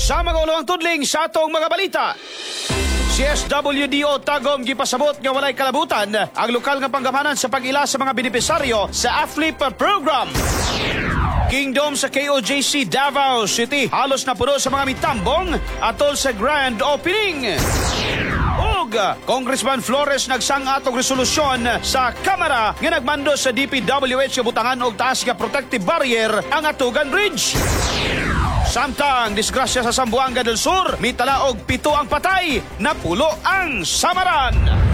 Sa mga ulawang tudling sa atong mga balita. CSWDO tagom gipasabot nga walay kalabutan ang lokal nga panggamanan sa pag-ila sa mga benepisaryo sa AFLIP program. Kingdom sa KOJC Davao City halos na puno sa mga mitambong atol sa grand opening. Og Congressman Flores nagsang atong resolusyon sa Kamara nga nagmando sa DPWH nga butangan og taas nga protective barrier ang Atugan Bridge. Samtang disgrasya sa Zamboanga del Sur, mitala og 7 ang patay, napulo ang samaran.